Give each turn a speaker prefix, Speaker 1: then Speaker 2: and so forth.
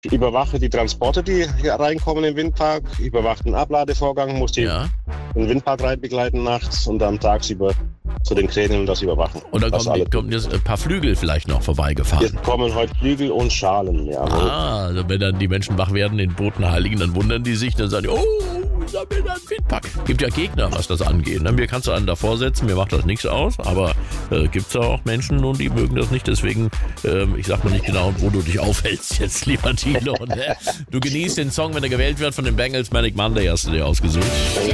Speaker 1: Ich überwache die Transporte, die hier reinkommen im Windpark. Ich überwache den Abladevorgang, muss den Windpark rein begleiten nachts und dann tagsüber zu den Kränen und das überwachen.
Speaker 2: Und dann kommen jetzt ein paar Flügel vielleicht noch vorbeigefahren.
Speaker 1: Jetzt kommen heute Flügel und Schalen, ja.
Speaker 2: Also wenn dann die Menschen wach werden in Botenheiligen, dann wundern die sich, dann sagen die, oh, ich hab mir da einen Windpark. Gibt ja Gegner, was das angeht. Mir kannst du einen davor setzen, mir macht das nichts aus, aber gibt's ja auch Menschen und die mögen das nicht, deswegen, ich sag mal nicht genau, wo du dich aufhältst jetzt, lieber Thilo. Du genießt den Song, wenn er gewählt wird von den Bangles, Manic Monday hast du dir ausgesucht.